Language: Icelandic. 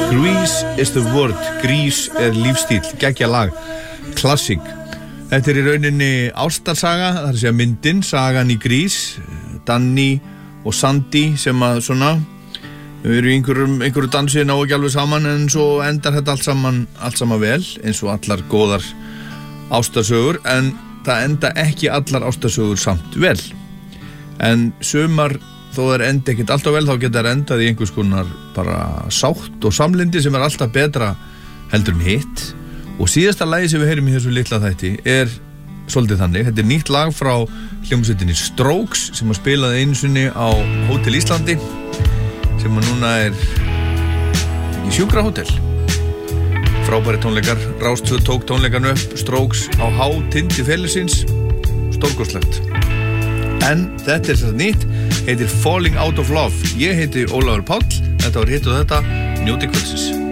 Grease is the word. Grease lífstíl, geggja lag, klassík. Þetta í rauninni ástarsaga, það segja myndin, sagan í Grease, Danny og Sandy sem að svona eru í einhverju dansi ná ekki alveg saman en svo endar þetta allt saman vel eins og allar góðar ástarsögur en það enda ekki allar ástarsögur samt vel. En sumar þó þær enda ekkert alltaf vel þá geta þær endað í einhvers konar bara sátt og samlyndi sem alltaf betra heldur en hitt. Og síðasta lagi sem við heyrum í þessu litla þætti svolítið þannig. Þetta nýtt lag frá hljómsveitinni Strokes sem að spilaði einu sinni á Hótel Íslandi sem að núna í Sjúkrahótel. Frábæri tónleikar, Rás 2 tók tónleikarnu upp, Strokes á hátindi félagsins, stórkostlegt. En þetta svo nýtt, heitir Falling Out of Love. Ég heiti Ólafur Páll, þetta var hitt og þetta, njótið kvöldsins.